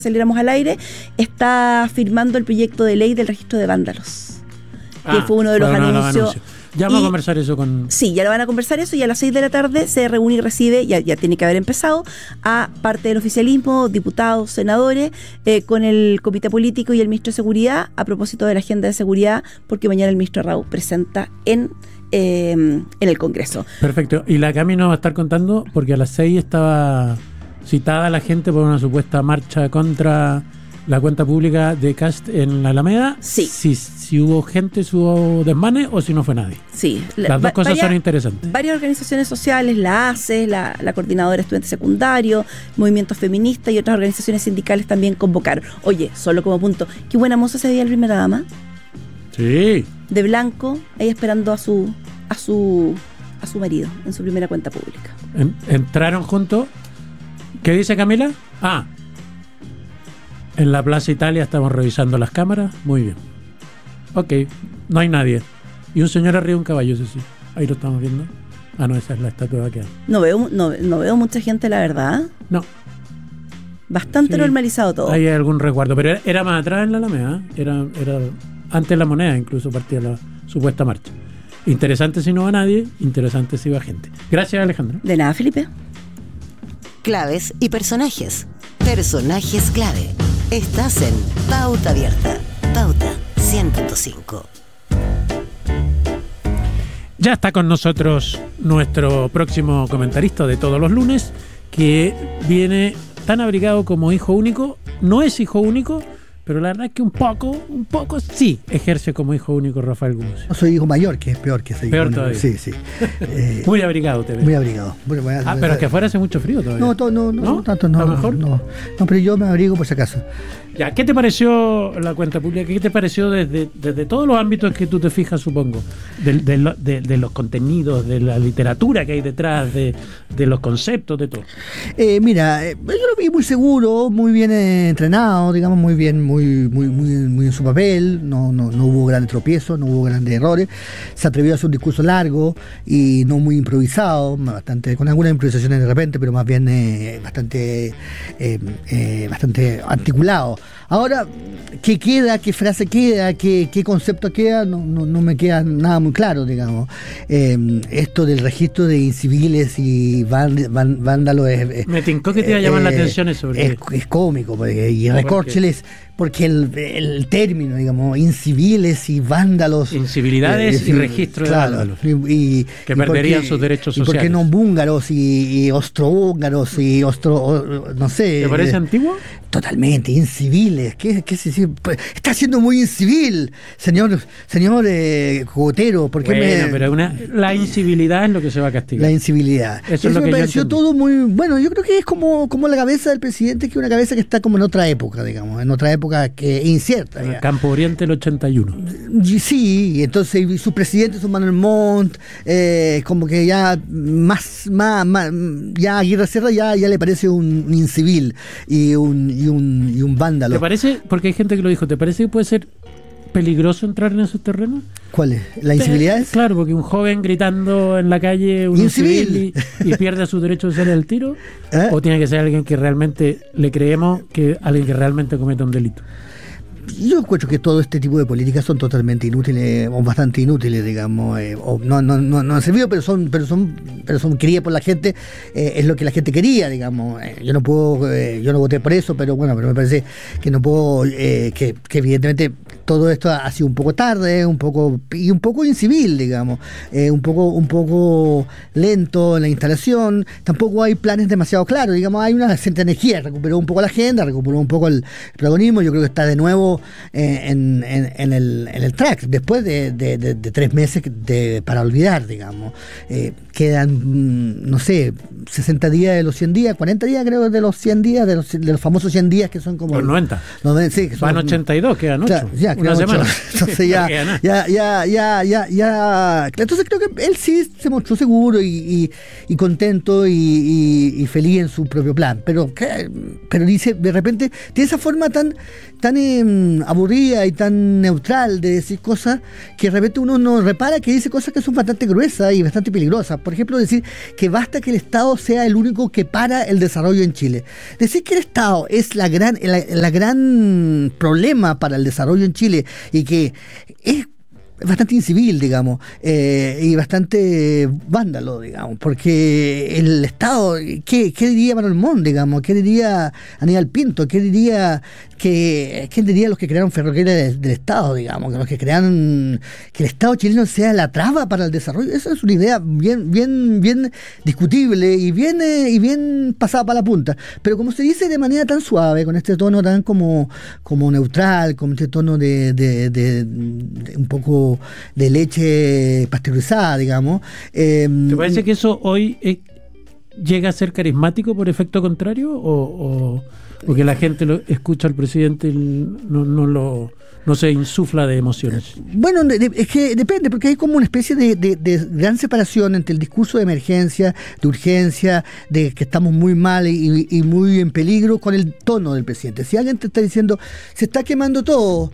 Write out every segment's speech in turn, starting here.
saliéramos al aire, está firmando el proyecto de ley del registro de vándalos, que fue uno de los anuncios. Ya vamos a conversar eso con... Sí, ya lo van a conversar eso, y a las 6 de la tarde se reúne y recibe, ya tiene que haber empezado, a parte del oficialismo, diputados, senadores, con el comité político y el ministro de Seguridad, a propósito de la agenda de seguridad, porque mañana el ministro Raúl presenta en el Congreso. Perfecto, y la Cami nos va a estar contando, porque a las 6 estaba citada la gente por una supuesta marcha contra la cuenta pública de Kast en la Alameda. Sí. Si hubo gente, si hubo desmanes o si no fue nadie. Sí. Las dos cosas son interesantes. Varias organizaciones sociales, la ACES, la Coordinadora de Estudiantes Secundarios, movimientos feministas y otras organizaciones sindicales también convocaron. Oye, solo como punto, qué buena moza se veía la primera dama. Sí. De blanco, ahí esperando a su marido en su primera cuenta pública. Entraron juntos. ¿Qué dice Camila? En la Plaza Italia estamos revisando las cámaras. Muy bien. Ok, no hay nadie. Y un señor arriba de un caballo, eso sí. Ahí lo estamos viendo. No, esa es la estatua que hay. No veo mucha gente, la verdad. No. Bastante normalizado todo. Hay algún resguardo, pero era más atrás en la Alameda. Era antes de la Moneda, incluso partía la supuesta marcha. Interesante si no va nadie, interesante si va gente. Gracias, Alejandro. De nada, Felipe. Claves y personajes. Personajes clave. Estás en Pauta Abierta. Pauta 100.5. Ya está con nosotros nuestro próximo comentarista de todos los lunes, que viene tan abrigado como hijo único. No es hijo único, pero la verdad es que un poco sí ejerce como hijo único Rafael Gumucio. No soy hijo mayor, que es peor que ser hijo único. Todavía. Sí. Muy abrigado te ves. Muy abrigado. Bueno, pero es que afuera hace mucho frío todavía. No, tanto no. ¿A lo mejor? No, pero yo me abrigo por si acaso. Ya, ¿qué te pareció la cuenta pública? ¿Qué te pareció desde todos los ámbitos que tú te fijas, supongo? De los contenidos, de la literatura que hay detrás, de los conceptos, de todo. Mira, yo lo vi muy seguro, muy bien entrenado, digamos, muy bien, muy en su papel. No hubo grandes tropiezos, no hubo grandes errores. Se atrevió a hacer un discurso largo y no muy improvisado, bastante con algunas improvisaciones de repente, pero más bien bastante articulado. Ahora, ¿qué queda? ¿Qué frase queda? ¿Qué concepto queda? No me queda nada muy claro, digamos. Esto del registro de inciviles y vándalos me tincó que te iba a llamar la atención eso. Es cómico, y recórcheles, porque el término, digamos, inciviles y vándalos. Incivilidades y registro de vándalos. Que perderían sus derechos sociales. ¿Y por qué no búngaros y ostrohúngaros y no sé? ¿Te parece antiguo? Totalmente, inciviles. ¿Qué es decir? Está siendo muy incivil, señor Cogotero. Pero la incivilidad es lo que se va a castigar. La incivilidad. Eso es lo me que pareció todo muy... Bueno, yo creo que es como la cabeza del presidente, que es una cabeza que está como en otra época, digamos, en otra época que incierta. En el Campo Oriente el 81. Sí, y entonces sus presidentes son Manuel Montt, como que ya ya Aguirre Cerda ya le parece un incivil y un vándalo. ¿Te parece? Porque hay gente que lo dijo, ¿te parece que puede ser peligroso entrar en esos terrenos? ¿Cuál es? ¿La incivilidad? Claro, porque un joven gritando en la calle un incivil y pierde su derecho de salir al tiro, ¿o tiene que ser alguien que realmente le creemos, que alguien que realmente cometa un delito? Yo encuentro que todo este tipo de políticas son totalmente inútiles, o bastante inútiles, digamos, o no han servido, pero son queridas por la gente, es lo que la gente quería, digamos. Yo no voté por eso, pero me parece que no puedo, que evidentemente todo esto ha sido un poco tarde, un poco incivil, digamos, un poco lento en la instalación. Tampoco hay planes demasiado claros, digamos, hay una cierta energía, recuperó un poco la agenda, recuperó un poco el protagonismo. Yo creo que está de nuevo en el track después de 3 meses para olvidar, digamos. Quedan, no sé, 60 días de los 100 días, 40 días creo de los 100 días, de los famosos 100 días que son como... Los 90. Sí, que son, van 82, quedan 8. Claro, Una semana. Entonces entonces creo que él sí se mostró seguro y contento y feliz en su propio plan. Pero dice, de repente, tiene esa forma tan aburrida y tan neutral de decir cosas que de repente uno no repara que dice cosas que son bastante gruesas y bastante peligrosas. Por ejemplo, decir que basta que el Estado sea el único que para el desarrollo en Chile. Decir que el Estado es la gran problema para el desarrollo en Chile y que es bastante incivil, digamos, y bastante vándalo, digamos, porque el Estado, ¿qué diría Manuel Montt, digamos? ¿Qué diría Aníbal Pinto? ¿Qué diría los que crearon Ferrocarriles del Estado, digamos? Que los que crearon que el Estado chileno sea la traba para el desarrollo. Esa es una idea bien discutible y bien pasada para la punta. Pero como se dice de manera tan suave, con este tono tan como neutral, con este tono de un poco de leche pasteurizada, digamos. ¿Te parece que eso hoy llega a ser carismático por efecto contrario o que la gente lo escucha al presidente y no se insufla de emociones? Bueno, es que depende, porque hay como una especie de gran separación entre el discurso de emergencia, de urgencia, de que estamos muy mal y muy en peligro, con el tono del presidente. Si alguien te está diciendo, se está quemando todo,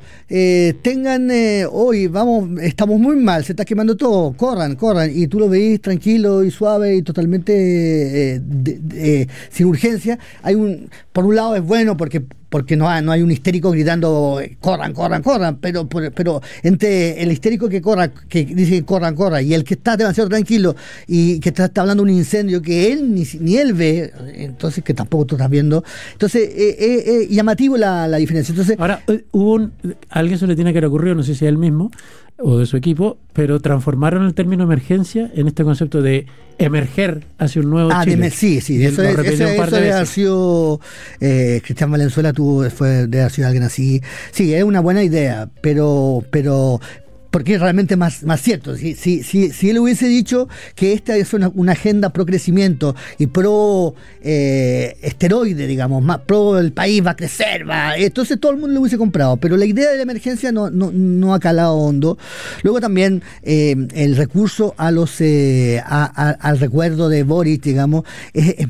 hoy estamos muy mal, se está quemando todo, corran, y tú lo veis tranquilo y suave y totalmente sin urgencia, por un lado es bueno porque no hay un histérico gritando corran, pero entre el histérico que dice que corran, y el que está demasiado tranquilo y que está hablando de un incendio que él ni él ve, entonces que tampoco tú estás viendo, entonces es llamativo la diferencia. Entonces, ahora, a alguien se le tiene que haber ocurrido, no sé si a él mismo o de su equipo, pero transformaron el término emergencia en este concepto de emerger hacia un nuevo Chile. Sí, eso debe haber sido Cristian Valenzuela debe haber sido alguien así. Sí, es una buena idea, pero porque es realmente más cierto. Si él hubiese dicho que esta es una agenda pro crecimiento y pro esteroide, digamos, más pro el país va a crecer, entonces todo el mundo lo hubiese comprado, pero la idea de la emergencia no ha calado hondo. Luego también el recurso al recuerdo de Boric, digamos, es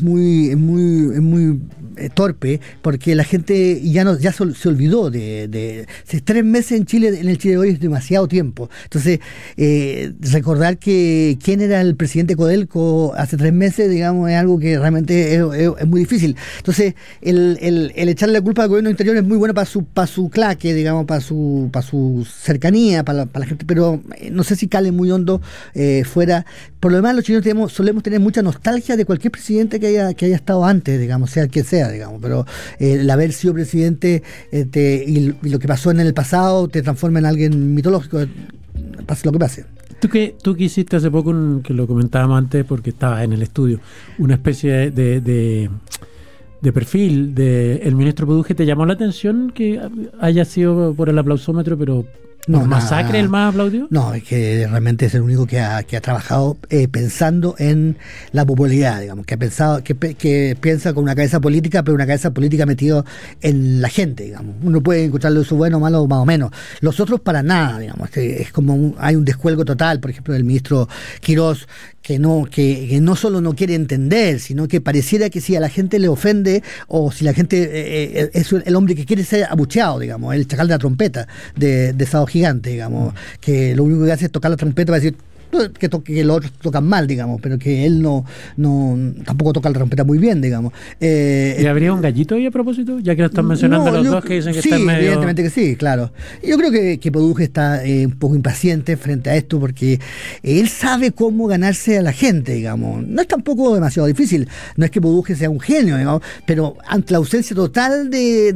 muy torpe, porque la gente ya se olvidó de 3 meses en Chile, en el Chile de hoy es demasiado tiempo. Entonces, recordar que quién era el presidente Codelco hace 3 meses, digamos, es algo que realmente es muy difícil. Entonces, el echarle la culpa al gobierno interior es muy bueno para su claque, digamos, para su cercanía, para la gente, pero no sé si cale muy hondo fuera. Por lo demás, los chilenos solemos tener mucha nostalgia de cualquier presidente que haya estado antes, digamos, sea quien sea, digamos, pero el haber sido presidente y lo que pasó en el pasado te transforma en alguien mitológico, pase lo que pase. Tú que hiciste hace poco, que lo comentábamos antes porque estaba en el estudio, una especie de perfil del ministro Peduje, ¿te llamó la atención que haya sido por el aplausómetro, pero masacre el más aplaudido? No, es que realmente es el único que ha trabajado pensando en la popularidad, digamos, que ha pensado que piensa con una cabeza política, pero una cabeza política metido en la gente, digamos. Uno puede encontrarle eso bueno o malo, más o menos. Los otros para nada, digamos. Es como hay un descuelgo total, por ejemplo, del ministro Quirós, que no solo no quiere entender, sino que pareciera que si a la gente le ofende o si la gente es el hombre que quiere ser abucheado, digamos, el chacal de la trompeta de Sábado Gigante, digamos, que lo único que hace es tocar la trompeta para decir que los otros tocan mal, digamos, pero que él tampoco toca la trompeta muy bien, digamos. ¿Y habría un gallito ahí a propósito? Ya que lo están mencionando los dos que dicen que están medio... Sí, evidentemente que sí, claro. Yo creo que Peduje está un poco impaciente frente a esto porque él sabe cómo ganarse a la gente, digamos. No es tampoco demasiado difícil. No es que Peduje sea un genio, digamos, pero ante la ausencia total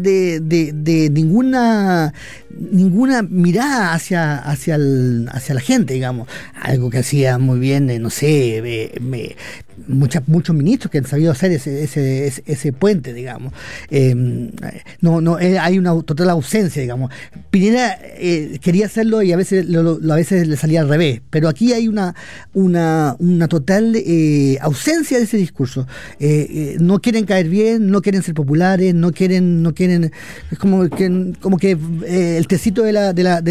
de ninguna mirada hacia la gente, digamos. Algo que hacía muy bien, no sé, muchos ministros que han sabido hacer ese puente, digamos. Hay una total ausencia, digamos. Piñera quería hacerlo y a veces le salía al revés, pero aquí hay una total ausencia de ese discurso. No quieren caer bien, no quieren ser populares, no quieren, es como que el tecito de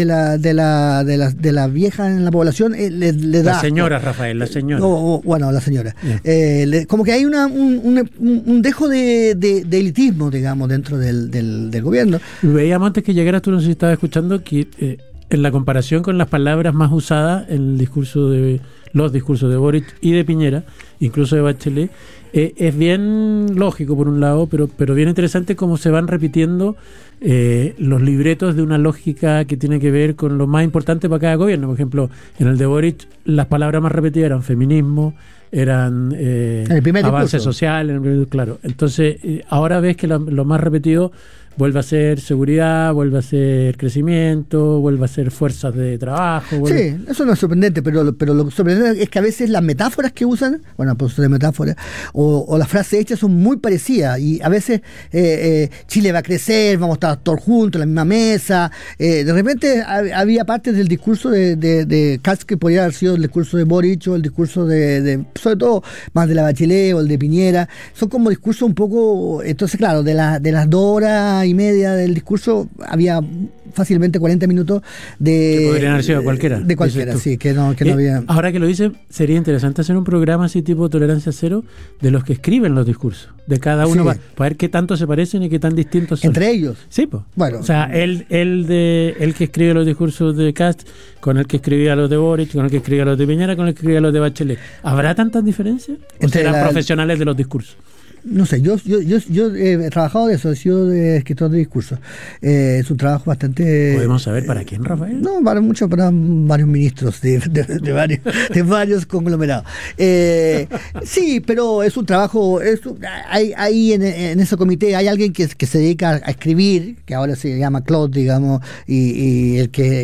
la vieja en la población le da. La señora, Rafael, la señora. Bueno, la señora. Yeah. Como que hay un dejo de elitismo, digamos, dentro del gobierno. Veíamos antes que llegaras, tú no sé si estabas escuchando, que en la comparación con las palabras más usadas en los discursos de Boric y de Piñera, incluso de Bachelet, es bien lógico por un lado, pero bien interesante cómo se van repitiendo los libretos de una lógica que tiene que ver con lo más importante para cada gobierno. Por ejemplo, en el de Boric las palabras más repetidas eran feminismo, eran avance social, claro. Entonces ahora ves que lo más repetido vuelve a ser seguridad, vuelve a ser crecimiento, vuelve a ser fuerzas de trabajo. Sí, eso no es sorprendente, pero lo sorprendente es que a veces las metáforas que usan, bueno, pues de metáforas, o las frases hechas son muy parecidas, y a veces Chile va a crecer, vamos a estar todos juntos en la misma mesa. De repente había partes del discurso de Katz que podría haber sido el discurso de Boric o el discurso de sobre todo más de la Bachelet o el de Piñera. Son como discursos un poco, entonces claro, de las 2 horas y media del discurso había fácilmente 40 minutos que podrían haber sido cualquiera. De cualquiera, sí, que no había. Ahora que lo dice, sería interesante hacer un programa así tipo Tolerancia Cero de los que escriben los discursos, de cada uno, sí, para ver qué tanto se parecen y qué tan distintos son. Entre ellos. Sí, pues. Bueno. O sea, el que escribe los discursos de Cast, con el que escribía los de Boric, con el que escribía los de Piñera, con el que escribía los de Bachelet. ¿Habrá tantas diferencias? ¿O serán profesionales de los discursos? No sé, yo he trabajado de eso, he sido de escritor de discursos. Es un trabajo bastante... ¿Podemos saber para quién, Rafael? No, para varios ministros de varios conglomerados. Sí, pero es un trabajo... Hay en ese comité hay alguien que se dedica a escribir, que ahora se llama Claude, digamos, y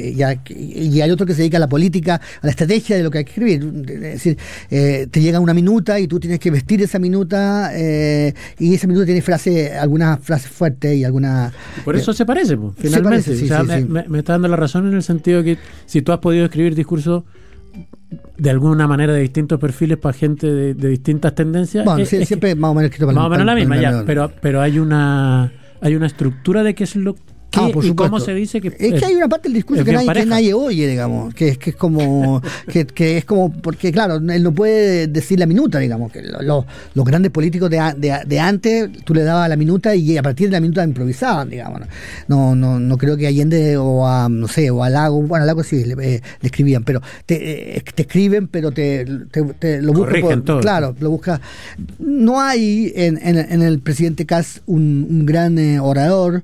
hay otro que se dedica a la política, a la estrategia de lo que hay que escribir. Es decir, te llega una minuta y tú tienes que vestir esa minuta... y ese minuto tiene algunas frases fuertes y algunas... Por eso se parece, pues, finalmente. Se parece, sí, o sea, sí, me está dando la razón en el sentido que si tú has podido escribir discursos de alguna manera de distintos perfiles para gente de distintas tendencias... Bueno, siempre más o menos escrito para más o menos la misma, ya, pero hay una estructura de qué es lo y cómo se dice que es que hay una parte del discurso que nadie oye, digamos, que es como que es como, porque claro, él no puede decir la minuta, digamos, que los grandes políticos de antes tú le dabas la minuta y a partir de la minuta improvisaban, digamos. No creo que Allende o a Lago, bueno, a Lago sí le escribían, pero te escriben, pero te lo buscan claro, lo busca. No hay en el presidente Kass un gran orador.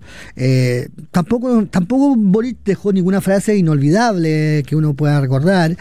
Tampoco Boric dejó ninguna frase inolvidable que uno pueda recordar.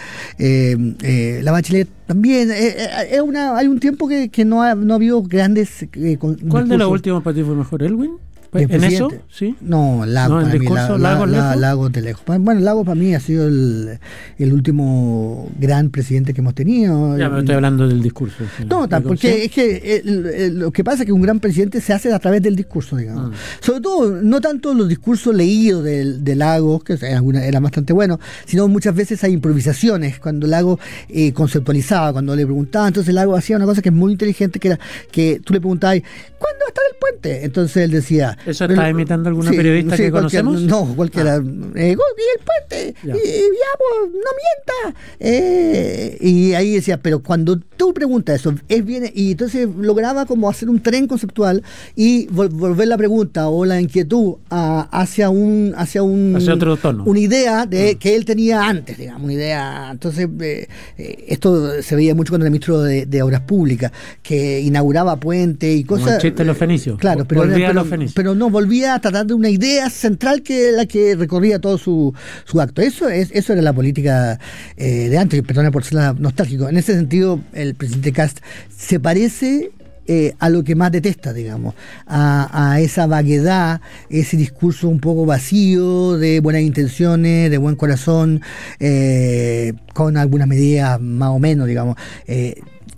La Bachelet también. Hay un tiempo que no ha habido grandes... ¿Cuál de los últimos para ti fue mejor? ¿Elwin? ¿En eso? ¿Sí? No, Lago. ¿No, el discurso Lago de lejos. Bueno, Lago para mí ha sido el último gran presidente que hemos tenido. Ya, pero estoy hablando del discurso. No, porque es que lo que pasa es que un gran presidente se hace a través del discurso, digamos. Sobre todo, no tanto los discursos leídos de Lago, que eran bastante buenos, sino muchas veces hay improvisaciones, cuando Lago conceptualizaba, cuando le preguntaba, entonces Lago hacía una cosa que es muy inteligente, que era que tú le preguntabas, ¿cuándo va a estar el puente? Entonces él decía... ¿Eso está imitando alguna periodista que conocemos? No, cualquiera. Y el puente, ya, pues, no mienta. Y ahí decía, pero cuando tú preguntas eso, viene, y entonces lograba como hacer un tren conceptual y volver la pregunta o la inquietud hacia otro tono. Una idea de que él tenía antes, digamos, una idea. Entonces, esto se veía mucho con el ministro de Obras Públicas, que inauguraba puente y cosas. Como el chiste de los fenicios. Claro, pero no, volvía a tratar de una idea central que la que recorría todo su acto. Eso era la política de antes, perdona por ser nostálgico. En ese sentido, el presidente Kast se parece a lo que más detesta, digamos, a esa vaguedad, ese discurso un poco vacío de buenas intenciones, de buen corazón, con algunas medidas más o menos, digamos.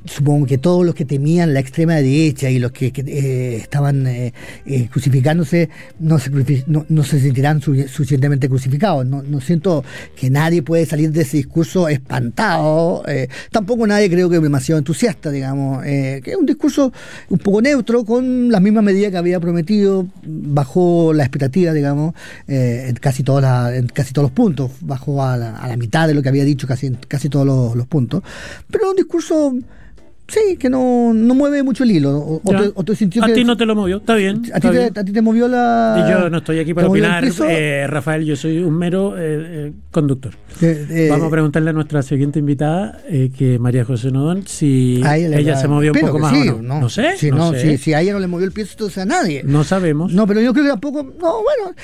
supongo que todos los que temían la extrema derecha y los que estaban crucificándose no se sentirán suficientemente crucificados. No siento que nadie puede salir de ese discurso espantado. Tampoco nadie creo que demasiado entusiasta, digamos. Que es un discurso un poco neutro, con las mismas medidas que había prometido, bajó la expectativa, digamos, en casi todos los puntos, bajó a la mitad de lo que había dicho en casi todos los puntos. Pero un discurso... Sí, que no mueve mucho el hilo. Te sintió a que ti no te lo movió, está bien. ¿A ti te movió la...? Y yo no estoy aquí para opinar, Rafael, yo soy un mero conductor. Vamos a preguntarle a nuestra siguiente invitada, que es María José Nodón, si ella se movió un poco más o no. No sé. Si a ella no le movió el pie, entonces a nadie. No sabemos. No, pero yo creo que tampoco... No, bueno,